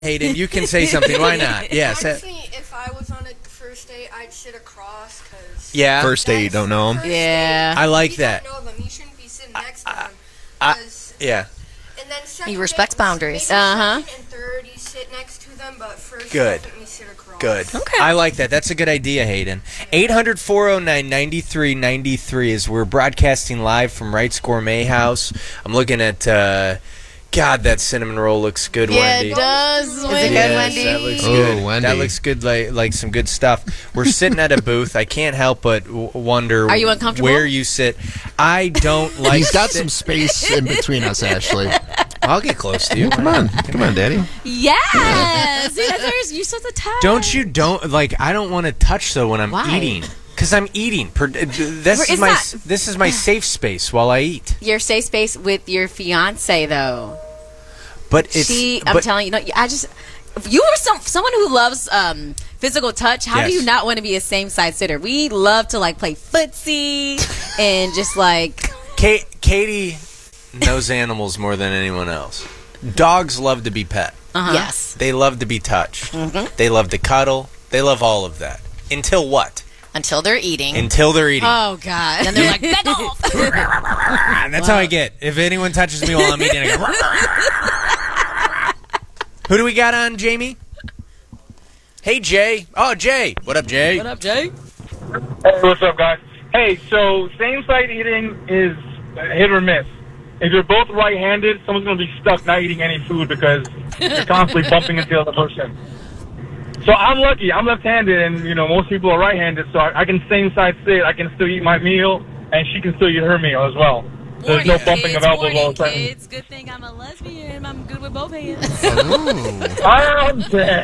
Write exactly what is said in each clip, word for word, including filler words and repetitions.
Hayden, you can say something. Why not? Yes. Actually, if I was on a first date, I'd sit across because Yeah. First date, you don't know him. Yeah. I like you that. Don't know them. You shouldn't be sitting next to them. I- 'cause- Yeah. and then second He respects date, boundaries. maybe Uh-huh. second and third, you sit next to them, but first, Good. definitely sit across. Good. Okay. I like that. That's a good idea, Hayden. eight hundred, four oh nine, nine three nine three is we're broadcasting live from Wright's Gourmet House. I'm looking at, uh, God, that cinnamon roll looks good, Yeah, Wendy. it does. Is it good, Yes, Wendy? that looks Oh, good. Wendy. That looks good, like like some good stuff. We're sitting at a booth. I can't help but w- wonder Are you uncomfortable? where you sit. I don't like. He's got sit- some space in between us, Ashley. I'll get close to you. Come on. Come on, Daddy. Yes. See, that's ours. You're supposed to touch. Don't you don't like? I don't want to touch though when I'm Why? eating because I'm eating. Per- This Where is is my that? this is my safe space while I eat. Your safe space with your fiance, though. But it's she, I'm but, telling you, no, I just, if you are some someone who loves um, physical touch, how Yes. do you not want to be a same side sitter? We love to like play footsie and just like, Kate, Katie knows animals more than anyone else. Dogs love to be pet. uh-huh. yes, They love to be touched. Mhm. They love to cuddle. They love all of that. Until what? until they're eating. Until they're eating. Oh God! And they're like, back off. And that's how I get. If anyone touches me while I'm eating, I go. Who do we got on, Jamie? Hey, Jay. Oh, Jay. What up, Jay? What up, Jay? Hey, what's up, guys? Hey, so same-side eating is hit or miss. If you're both right-handed, someone's going to be stuck not eating any food because you're constantly bumping into the other person. So I'm lucky. I'm left-handed, and, you know, most people are right-handed, so I, I can same-side sit. I can still eat my meal, and she can still eat her meal as well. So there's no bumping of elbows all the time. Kids. Good thing I'm a lesbian. I'm good with both hands. I'm dead.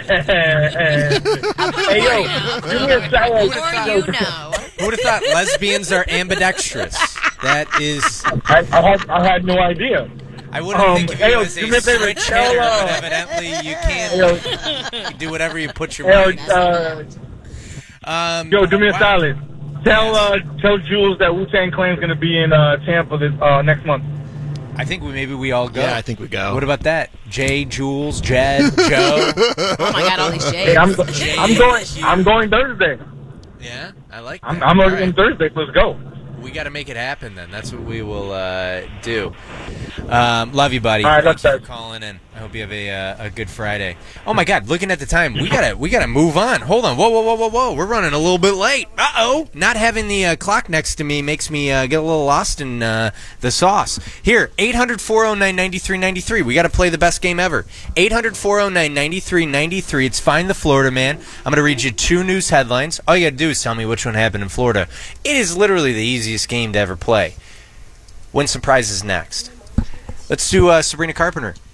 Hey, yo, give me a salad. Or you know. Who would have thought lesbians are ambidextrous? That is... I, I, had, I had no idea. I wouldn't Um, think of hey, you yo, as a do me a favor, switch tell, hitter, uh, but evidently you Hey, yo, can you do whatever you put your hey, mind yo, uh, Um, yo, do me a wow. solid. Tell uh, tell Jules that Wu-Tang Clan's going to be in uh, Tampa this, uh, next month. I think we, maybe we all go. Yeah, I think we go. What about that? Jay, Jules, Jed, Joe. Oh my God! All these J's. Hey, I'm, I'm going. I'm going Thursday. Yeah, I like that. I'm, I'm already All right. in Thursday. So let's go. We got to make it happen then. That's what we will uh, do. Um, love you, buddy. All right, Thanks that's for calling in. I hope you have a uh, a good Friday. Oh my God! Looking at the time, we gotta we gotta move on. Hold on. Whoa whoa whoa whoa whoa! We're running a little bit late. Uh oh! Not having the uh, clock next to me makes me uh, get a little lost in uh, the sauce. Here, eight hundred, four oh nine, nine three nine three. We got to play the best game ever. eight hundred, four oh nine, nine three nine three. It's Find the Florida Man. I'm gonna read you two news headlines. All you gotta do is tell me which one happened in Florida. It is literally the easiest game to ever play. Win some prizes next. Let's do uh, Sabrina Carpenter.